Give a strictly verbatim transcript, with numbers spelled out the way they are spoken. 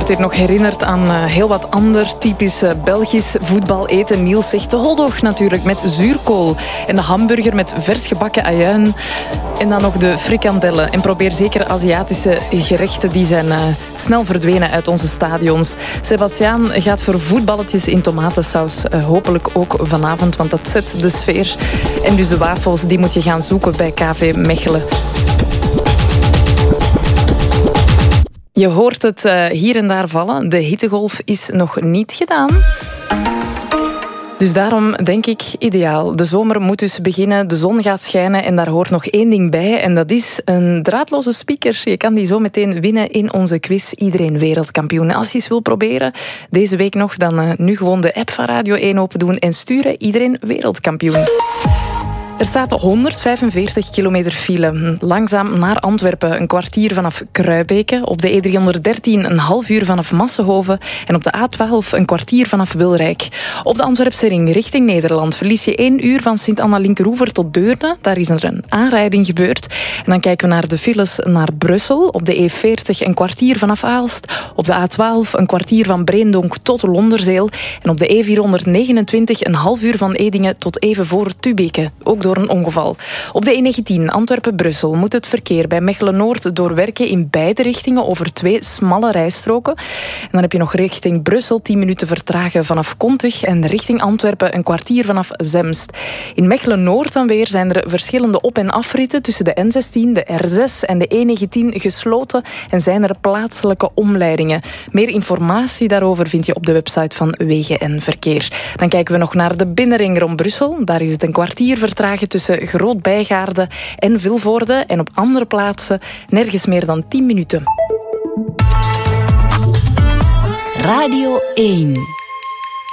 hier nog herinnert aan uh, heel wat ander typisch uh, Belgisch voetbaleten. Niels zegt de hotdog natuurlijk met zuurkool. En de hamburger met vers gebakken ajuin. En dan nog de frikandellen. En probeer zeker Aziatische gerechten. Die zijn uh, snel verdwenen uit onze stadions. Sebastiaan gaat voor voetballetjes in tomatensaus. Uh, hopelijk ook vanavond, want dat zet de sfeer. En dus de wafels, die moet je gaan zoeken bij K V Mechelen. Je hoort het uh, hier en daar vallen. De hittegolf is nog niet gedaan. Dus daarom denk ik ideaal. De zomer moet dus beginnen, de zon gaat schijnen en daar hoort nog één ding bij. En dat is een draadloze speaker. Je kan die zo meteen winnen in onze quiz Iedereen Wereldkampioen. Als je eens wil proberen, deze week nog, dan uh, nu gewoon de app van Radio één open doen en sturen Iedereen Wereldkampioen. Er staat honderdvijfenveertig kilometer file. Langzaam naar Antwerpen, een kwartier vanaf Kruibeke. Op de E driehonderddertien een half uur vanaf Massenhoven. En op de A twaalf een kwartier vanaf Wilrijk. Op de Antwerpse ring richting Nederland verlies je één uur van Sint-Anna-Linkeroever tot Deurne. Daar is er een aanrijding gebeurd. En dan kijken we naar de files naar Brussel. Op de E veertig een kwartier vanaf Aalst. Op de A twaalf een kwartier van Breendonk tot Londerzeel. En op de E vierhonderdnegenentwintig een half uur van Edingen tot even voor Tubeke. Ook door een ongeval. Op de E negentien Antwerpen-Brussel moet het verkeer bij Mechelen-Noord doorwerken in beide richtingen over twee smalle rijstroken. En dan heb je nog richting Brussel tien minuten vertragen vanaf Kontich en richting Antwerpen een kwartier vanaf Zemst. In Mechelen-Noord dan weer zijn er verschillende op- en afritten tussen de N zestien, de R zes en de E negentien gesloten en zijn er plaatselijke omleidingen. Meer informatie daarover vind je op de website van Wegen en Verkeer. Dan kijken we nog naar de binnenring rond Brussel. Daar is het een kwartier vertragen tussen Groot-Bijgaarde en Vilvoorde. En op andere plaatsen nergens meer dan tien minuten. Radio één.